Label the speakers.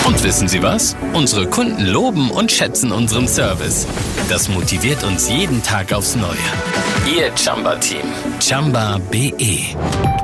Speaker 1: Und wissen Sie was? Unsere Kunden loben und schätzen unseren Service. Das motiviert uns jeden Tag aufs Neue. Ihr Chamba-Team. Chamba BE.